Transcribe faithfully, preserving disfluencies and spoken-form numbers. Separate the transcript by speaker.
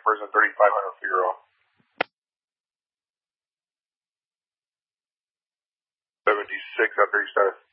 Speaker 1: person thirty-five hundred Figaro. seventy-six after he started